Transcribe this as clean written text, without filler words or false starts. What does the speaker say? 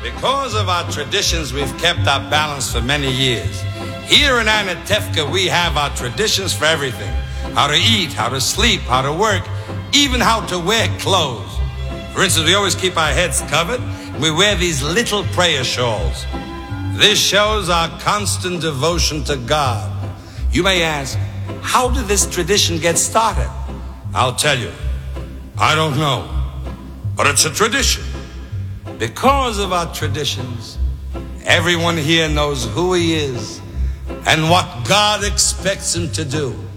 Because of our traditions, we've kept our balance for many years. Here in Anatevka, we have our traditions for everything. How to eat, how to sleep, how to work, even how to wear clothes. For instance, we always keep our heads covered, and we wear these little prayer shawls. This shows our constant devotion to God. You may ask, how did this tradition get started? I'll tell you. I don't know, but it's a tradition. Because of our traditions, everyone here knows who he is and what God expects him to do.